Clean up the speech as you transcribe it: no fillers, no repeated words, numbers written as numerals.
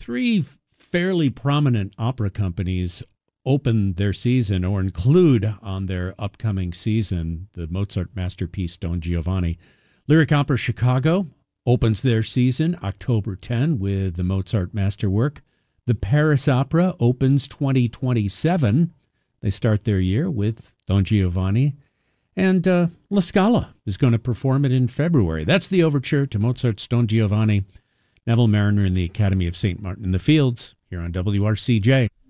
Three fairly prominent opera companies open their season or include on their upcoming season the Mozart masterpiece Don Giovanni. Lyric Opera Chicago opens their season October 10 with the Mozart masterwork. The Paris Opera opens 2027. They start their year with Don Giovanni. And La Scala is going to perform it in February. That's the overture to Mozart's Don Giovanni. Neville Mariner in the Academy of St. Martin in the Fields here on WRCJ.